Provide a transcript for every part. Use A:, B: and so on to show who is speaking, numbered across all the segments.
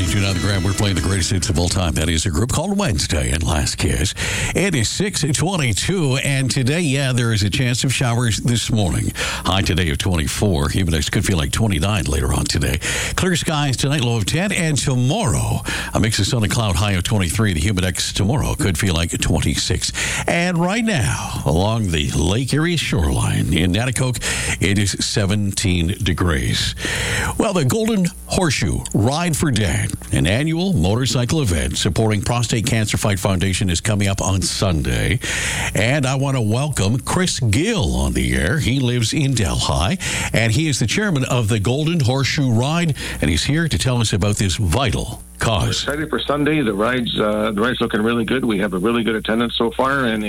A: to another grab. We're playing the greatest hits of all time. That is a group called Wednesday and Last Kiss. It is 6:22, and today, there is a chance of showers this morning. High today of 24. Humidex could feel like 29 later on today. Clear skies tonight, low of 10, and tomorrow, a mix of sun and cloud, high of 23. The Humidex tomorrow could feel like 26. And right now, along the Lake Erie shoreline in Natticoke, it is 17 degrees. Well, the Golden Horseshoe Ride for Dad, an annual motorcycle event supporting Prostate Cancer Fight Foundation, is coming up on Sunday. And I want to welcome Chris Gill on the air. He lives in Delhi, and he is the chairman of the Golden Horseshoe Ride, and he's here to tell us about this vital cause.
B: We're excited for Sunday. The ride's looking really good. We have a really good attendance so far, and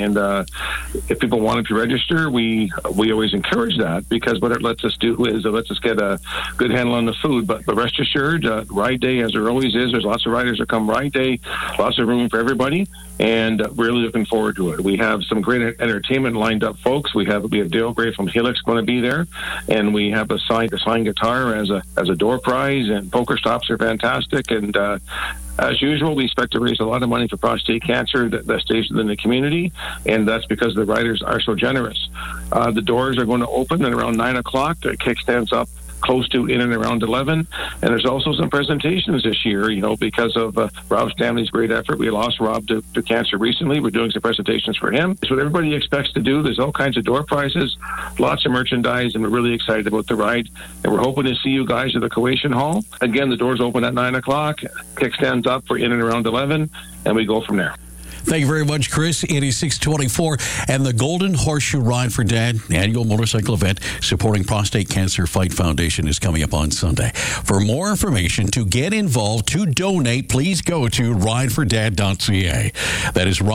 B: if people wanted to register, we always encourage that, because what it lets us do is it lets us get a good handle on the food. But rest assured, ride day, as there always is, there's lots of riders that come ride day, lots of room for everybody, and really looking forward to it. We have some great entertainment lined up, folks. We have Dale Gray from Helix going to be there, and we have a signed guitar as a door prize, and poker stops are fantastic, and as usual, we expect to raise a lot of money for prostate cancer that stays within the community, and that's because the riders are so generous. The doors are going to open at around 9 o'clock. The kickstands up close to in and around 11, and there's also some presentations this year, because of Rob Stanley's great effort. We lost Rob to cancer recently. We're doing some presentations for him. It's what everybody expects to do. There's all kinds of door prizes, lots of merchandise, and we're really excited about the ride, and we're hoping to see you guys at the Coation Hall. Again, the doors open at 9 o'clock, kickstands up for in and around 11, and we go from there.
A: Thank you very much, Chris. It is 6:24, and the Golden Horseshoe Ride for Dad, annual motorcycle event supporting Prostate Cancer Fight Foundation, is coming up on Sunday. For more information, to get involved, to donate, please go to ridefordad.ca. That is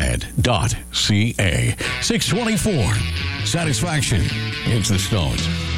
A: ridefordad.ca. 6:24. Satisfaction. It's the Stones.